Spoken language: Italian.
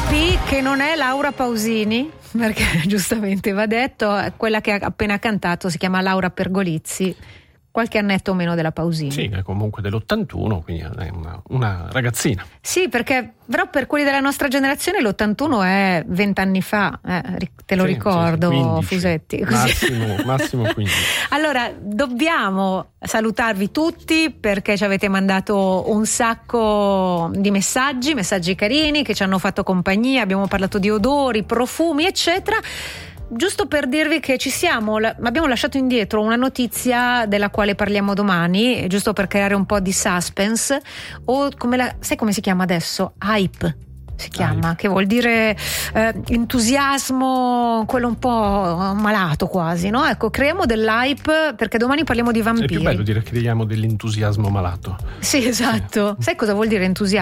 P che non è Laura Pausini, perché giustamente va detto, quella che ha appena cantato si chiama Laura Pergolizzi, qualche annetto meno della Pausini. Sì, è comunque dell'81, quindi è una ragazzina. Sì, perché però per quelli della nostra generazione l'81 è 20 anni fa, te lo ricordo, 15, Fusetti. Massimo 15. Allora, dobbiamo salutarvi tutti perché ci avete mandato un sacco di messaggi carini che ci hanno fatto compagnia, abbiamo parlato di odori, profumi, eccetera. Giusto per dirvi che abbiamo lasciato indietro una notizia della quale parliamo domani, giusto per creare un po' di suspense, o sai come si chiama adesso? Hype si chiama, che vuol dire entusiasmo, quello un po' malato quasi, no? Ecco, creiamo dell'hype perché domani parliamo di vampiri. È più bello dire che creiamo dell'entusiasmo malato. Sì, esatto. Sai cosa vuol dire entusiasmo?